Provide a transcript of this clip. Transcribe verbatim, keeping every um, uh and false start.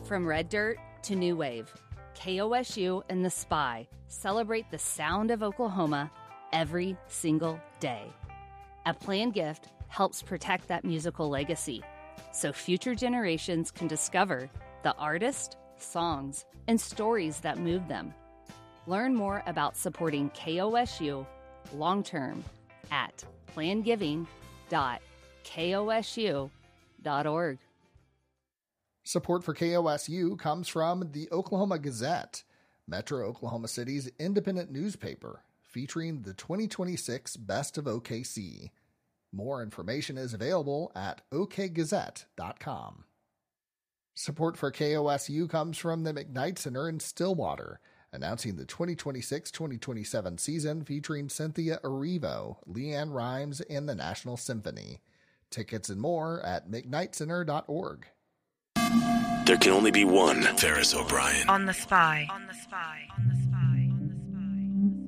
From Red Dirt to New Wave, K O S U and The Spy celebrate the sound of Oklahoma every single day. A planned gift helps protect that musical legacy so future generations can discover the artist, songs, and stories that move them. Learn more about supporting K O S U long-term at plan giving dot kosu dot org. Support for K O S U comes from the Oklahoma Gazette, Metro Oklahoma City's independent newspaper, featuring the twenty twenty-six Best of O K C. More information is available at o k gazette dot com. Support for K O S U comes from the McKnight Center in Stillwater, announcing the twenty twenty-six twenty twenty-seven season featuring Cynthia Erivo, Leanne Rimes, and the National Symphony. Tickets and more at mcknight center dot org. There can only be one Ferris O'Brien. On the Spy. On the Spy. On the Spy.